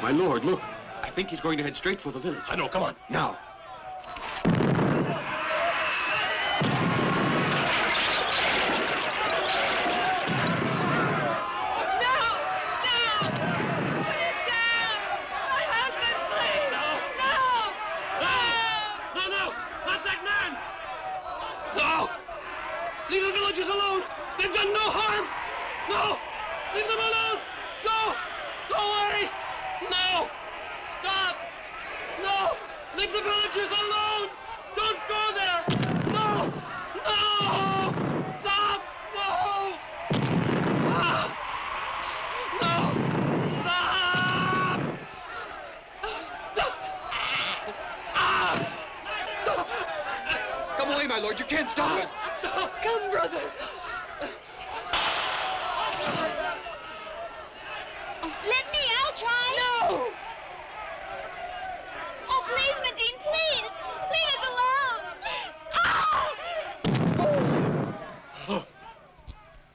My lord, look. I think he's going to head straight for the village. I know, come on. Now. Leave the villagers alone! They've done no harm! No! Leave them alone! Go! Go away! No! Stop! No! Leave the villagers alone! Don't go there! No! No! Stop! No! Ah! No! Stop! No! Ah! Come away, my lord. You can't stop it. Come, brother. Let me, I'll try. No! Oh, please, Medine, please. Leave us alone. Ah!